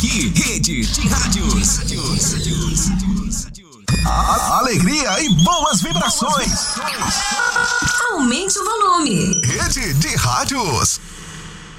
aqui, Rede de Rádios. Alegria e boas vibrações. Aumente o volume. Rede de Rádios.